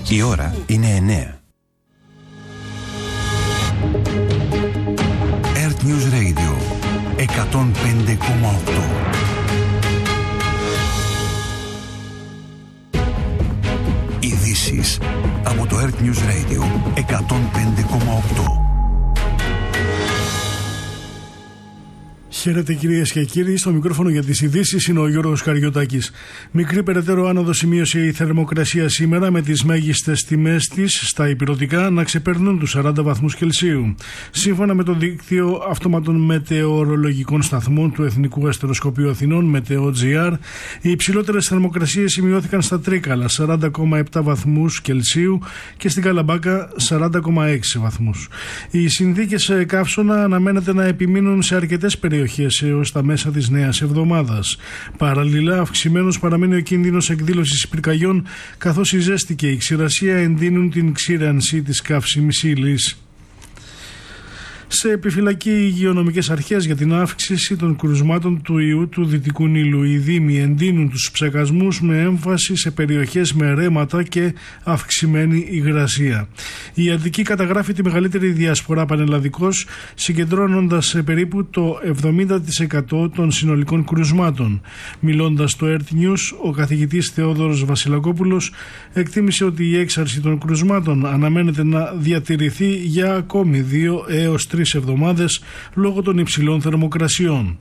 Η ώρα είναι 9. Earth News Radio 105,8. Ειδήσεις από το Earth News Radio 105,8. Χαίρετε κυρίες και κύριοι, στο μικρόφωνο για τις ειδήσεις είναι ο Γιώργος Καριωτάκης. Μικρή περαιτέρω άνοδο σημείωσε η θερμοκρασία σήμερα, με τις μέγιστες τιμές της στα ηπειρωτικά να ξεπερνούν τους 40 βαθμούς Κελσίου. Σύμφωνα με το δίκτυο αυτόματων μετεωρολογικών σταθμών του Εθνικού Αστεροσκοπείου Αθηνών, Meteo.gr, οι υψηλότερες θερμοκρασίες σημειώθηκαν στα Τρίκαλα, 40,7 βαθμούς Κελσίου, και στην Καλαμπάκα 40,6 βαθμούς. Οι συνθήκες καύσωνα αναμένεται να επιμείνουν σε αρκετές περιοχές έως τα μέσα της νέας εβδομάδας. Παραλληλά, αυξημένος παραμένει ο κίνδυνος εκδήλωσης πυρκαγιών, καθώς η ζέστη και η ξηρασία εντείνουν την ξύρανση της καύσιμης ύλης. Σε επιφυλακή οι υγειονομικές αρχές για την αύξηση των κρουσμάτων του ιού του Δυτικού Νείλου. Οι δήμοι εντείνουν τους ψεκασμούς με έμφαση σε περιοχές με ρέματα και αυξημένη υγρασία. Η Αττική καταγράφει τη μεγαλύτερη διασπορά πανελλαδικώς, συγκεντρώνοντας περίπου το 70% των συνολικών κρουσμάτων. Μιλώντας στο Earth News, ο καθηγητής Θεόδωρος Βασιλακόπουλος εκτίμησε ότι η έξαρση των κρουσμάτων αναμένεται να διατηρηθεί για ακόμη 2 έως 3 εβδομάδες λόγω των υψηλών θερμοκρασιών.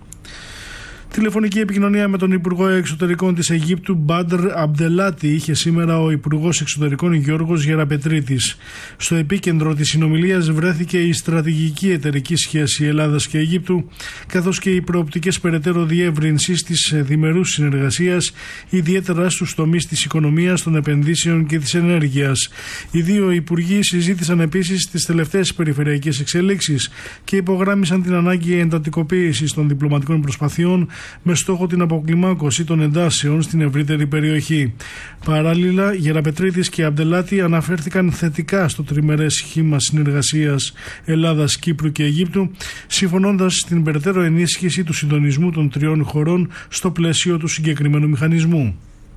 Τηλεφωνική επικοινωνία με τον Υπουργό Εξωτερικών της Αιγύπτου Μπάντρ Αμπντελάτη είχε σήμερα ο Υπουργός Εξωτερικών Γιώργος Γεραπετρίτης. Στο επίκεντρο της συνομιλίας βρέθηκε η στρατηγική εταιρική σχέση Ελλάδας και Αιγύπτου, καθώς και οι προοπτικές περαιτέρω διεύρυνσης της διμερούς συνεργασίας, ιδιαίτερα στους τομείς της οικονομίας, των επενδύσεων και της ενέργειας. Οι δύο υπουργοί συζήτησαν επίσης τις τελευταίες περιφερειακές εξελίξεις και υπογράμμισαν την ανάγκη εντατικοποίησης των διπλωματικών προσπαθειών, με στόχο την αποκλιμάκωση των εντάσεων στην ευρύτερη περιοχή. Παράλληλα, Γεραπετρίτης και Αμπντελάτη αναφέρθηκαν θετικά στο τριμερές σχήμα συνεργασίας Ελλάδας, Κύπρου και Αιγύπτου, συμφωνώντας στην περαιτέρω ενίσχυση του συντονισμού των τριών χωρών στο πλαίσιο του συγκεκριμένου μηχανισμού.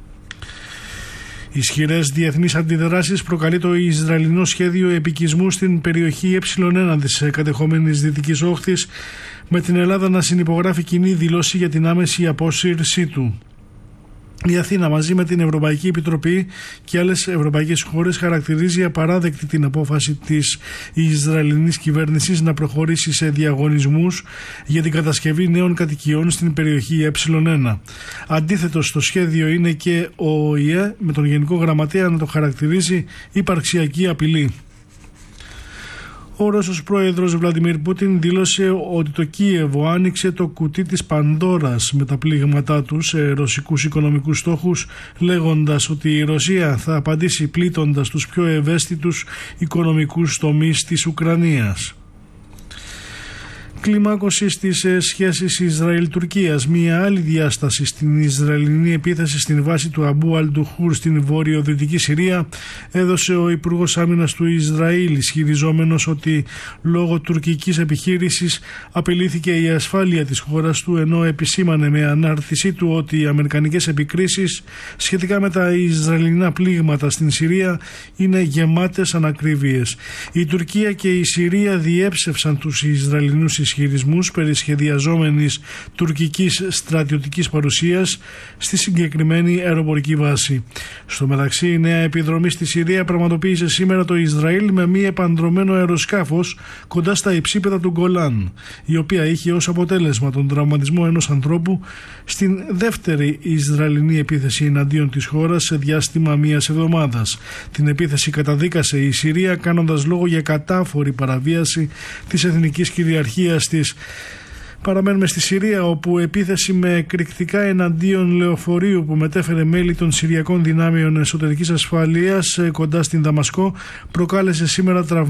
Ισχυρές διεθνείς αντιδράσεις προκαλεί το Ισραηλινό σχέδιο επικισμού στην περιοχή Ε1 της κατεχόμενης Δυτικής Όχθης, με την Ελλάδα να συνυπογράφει κοινή δήλωση για την άμεση απόσυρσή του. Η Αθήνα, μαζί με την Ευρωπαϊκή Επιτροπή και άλλες ευρωπαϊκές χώρες, χαρακτηρίζει απαράδεκτη την απόφαση της Ισραηλινής κυβέρνησης να προχωρήσει σε διαγωνισμούς για την κατασκευή νέων κατοικιών στην περιοχή Ε1. Αντίθετο στο σχέδιο είναι και ο ΟΗΕ, με τον Γενικό Γραμματέα να το χαρακτηρίζει υπαρξιακή απειλή. Ο Ρώσος πρόεδρος Βλαντιμίρ Πούτιν δήλωσε ότι το Κίεβο άνοιξε το κουτί της Παντόρας με τα πλήγματά του σε ρωσικούς οικονομικούς στόχους, λέγοντας ότι η Ρωσία θα απαντήσει πλήττοντας τους πιο ευαίσθητους οικονομικούς τομείς της Ουκρανίας. Κλιμάκωση στις σχέσεις Ισραήλ-Τουρκίας. Μία άλλη διάσταση στην Ισραηλινή επίθεση στην βάση του Αμπού Αλντουχούρ στην βορειοδυτική Συρία έδωσε ο Υπουργός Άμυνας του Ισραήλ, ισχυριζόμενος ότι λόγω τουρκικής επιχείρησης απειλήθηκε η ασφάλεια της χώρας του, ενώ επισήμανε με ανάρτησή του ότι οι αμερικανικές επικρίσεις σχετικά με τα Ισραηλινά πλήγματα στην Συρία είναι γεμάτες ανακρίβειες. Η Τουρκία και η Συρία διέψευσαν τους Ισραηλινούς ισχυρισμούς περί σχεδιαζόμενης τουρκικής στρατιωτικής παρουσίας στη συγκεκριμένη αεροπορική βάση. Στο μεταξύ, η νέα επιδρομή στη Συρία πραγματοποίησε σήμερα το Ισραήλ με μη επανδρωμένο αεροσκάφος κοντά στα υψίπεδα του Γκολάν, η οποία είχε ως αποτέλεσμα τον τραυματισμό ενός ανθρώπου στην δεύτερη Ισραηλινή επίθεση εναντίον της χώρας σε διάστημα μίας εβδομάδας. Την επίθεση καταδίκασε η Συρία, κάνοντας λόγο για κατάφορη παραβίαση της εθνικής κυριαρχίας της. Παραμένουμε στη Συρία, όπου επίθεση με εκρηκτικά εναντίον λεωφορείου που μετέφερε μέλη των Συριακών Δυνάμεων Εσωτερικής Ασφαλείας κοντά στην Δαμασκό προκάλεσε σήμερα τραυματισμό